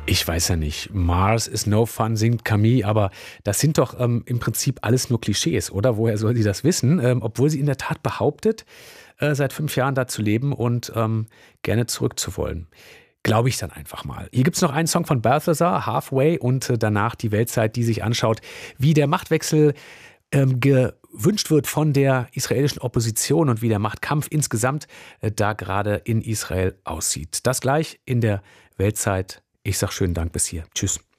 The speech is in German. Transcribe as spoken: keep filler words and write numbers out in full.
Ich weiß ja nicht. Mars is no fun, singt Camille, aber das sind doch ähm, im Prinzip alles nur Klischees, oder? Woher soll sie das wissen? Ähm, obwohl sie in der Tat behauptet, äh, seit fünf Jahren da zu leben und ähm, gerne zurück zu wollen. Glaube ich dann einfach mal. Hier gibt's noch einen Song von Balthazar, Halfway, und äh, danach die Weltzeit, die sich anschaut, wie der Machtwechsel ähm, gewünscht wird von der israelischen Opposition und wie der Machtkampf insgesamt äh, da gerade in Israel aussieht. Das gleich in der Weltzeit. Ich sag schönen Dank bis hier. Tschüss.